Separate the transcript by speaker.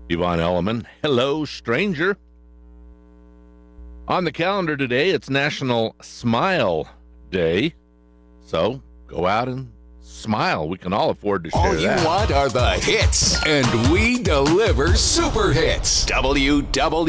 Speaker 1: Yvonne Elliman. Hello, stranger. On the calendar today, it's National Smile Day. So go out and smile. We can all afford to share
Speaker 2: All you
Speaker 1: that.
Speaker 2: want are the hits, and we deliver super hits. WW.